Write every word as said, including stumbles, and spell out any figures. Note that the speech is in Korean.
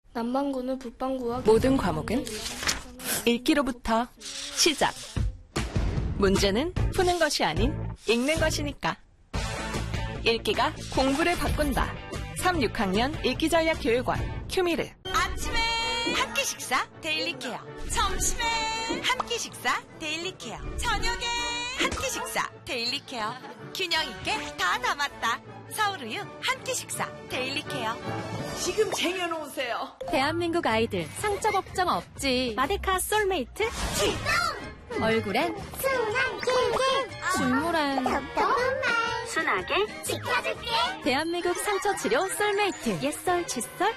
남반구는 북반구와 모든 과목은 읽기로부터 시작. 문제는 푸는 것이 아닌 읽는 것이니까. 읽기가 공부를 바꾼다. 삼, 육 학년 읽기전략교육원 큐미르. 아침에 한 끼 식사 데일리 케어, 점심에 한 끼 식사 데일리 케어, 저녁에 한 끼 식사 데일리 케어. 균형 있게 다 담았다. 서울우유 한 끼 식사 데일리 케어. 지금 쟁여놓으세요. 대한민국 아이들 상처 걱정 없지. 마데카 솔메이트 출동! 얼굴엔 순한 킹킹, 줄무란 톡톡한 말 순하게 지켜줄게. 대한민국 상처 치료 솔메이트. 옛설 칫솔